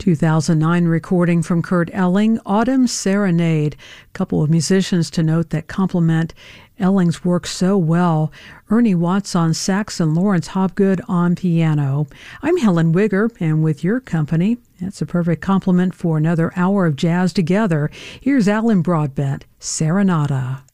2009 recording from Kurt Elling, Autumn Serenade. A couple of musicians to note that complement Elling's work so well. Ernie Watts on sax and Lawrence Hobgood on piano. I'm Helen Wigger, and with your company, that's a perfect complement for another hour of jazz together. Here's Alan Broadbent, Serenata.